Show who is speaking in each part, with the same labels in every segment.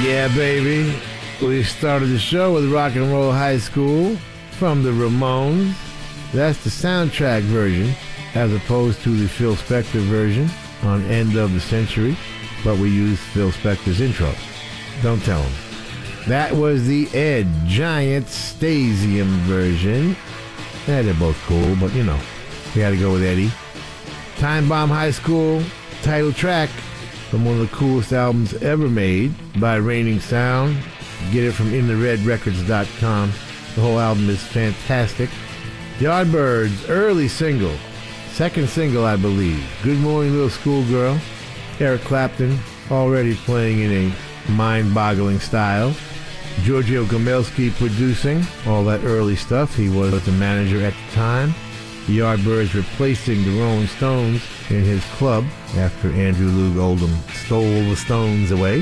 Speaker 1: Yeah, baby. We started the show with Rock and Roll High School from the Ramones. That's the soundtrack version, as opposed to the Phil Spector version on End of the Century. But we used Phil Spector's intro. Don't tell him. That was the Ed Giant Stasium version. Yeah, they're both cool, but you know, we had to go with Eddie. Time Bomb High School, title track from one of the coolest albums ever made by Raining Sound. Get it from InTheRedRecords.com. The whole album is fantastic. Yardbirds, early single. Second single, I believe. Good Morning Little Schoolgirl. Eric Clapton, already playing in a mind-boggling style. Giorgio Gomelski producing all that early stuff. He was the manager at the time. The Yardbirds replacing the Rolling Stones in his club after Andrew Loog Oldham stole the Stones away.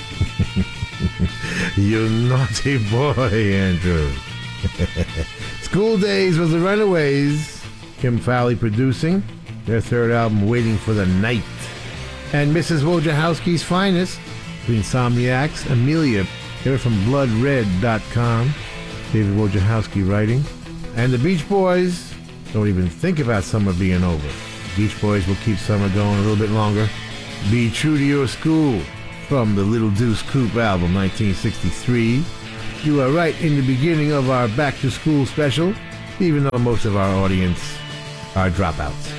Speaker 1: You naughty boy, Andrew. School Days was the Runaways. Kim Fowley producing their third album, Waiting for the Night. And Mrs. Wojciechowski's finest, the Insomniacs, Amelia. They're from BloodRed.com. David Wojciechowski writing. And the Beach Boys, don't even think about summer being over. Beach Boys will keep summer going a little bit longer. Be True to Your School from the Little Deuce Coupe album, 1963. You are right in the beginning of our back to school special, even though most of our audience are dropouts.